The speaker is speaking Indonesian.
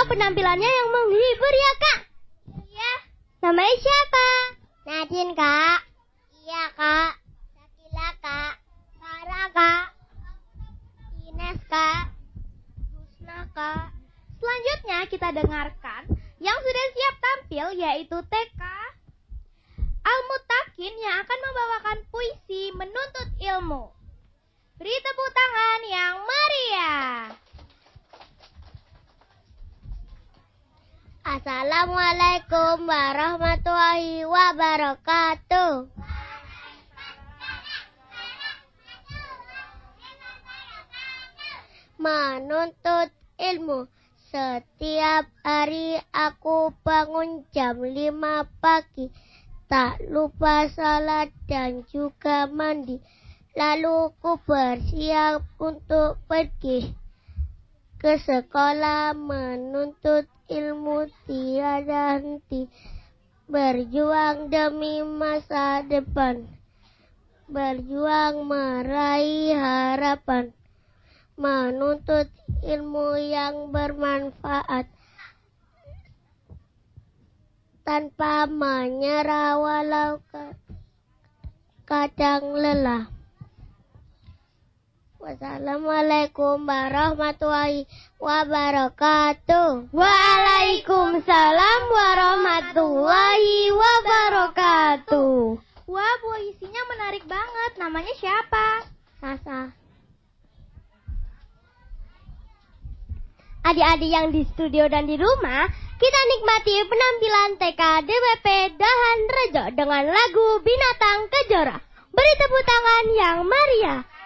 penampilannya yang menghibur ya, Kak? Iya. Namanya siapa? Nadine, Kak. Iya, Kak. Sakila, Kak. Sarah, Kak. Ines, Kak. Husna, Kak. Selanjutnya kita dengarkan yang sudah siap tampil yaitu TK Al-Mutakin yang akan membawakan puisi menuntut ilmu. Beri tepuk tangan yang meriah. Assalamualaikum warahmatullahi wabarakatuh. Menuntut ilmu. Setiap hari aku bangun jam 5 pagi. Tak lupa salat dan juga mandi. Lalu ku bersiap untuk pergi ke sekolah menuntut ilmu tiada henti. Berjuang demi masa depan. Berjuang meraih harapan. Menuntut ilmu yang bermanfaat. Tanpa menyerah walau kadang lelah. Wassalamualaikum warahmatullahi wabarakatuh. Waalaikumsalam warahmatullahi wabarakatuh. Wah, puisinya menarik banget. Namanya siapa? Sasa. Adik-adik yang di studio dan di rumah, kita nikmati penampilan TK DWP Dahan Rejo dengan lagu Binatang Kejora. Beri tepuk tangan yang meriah.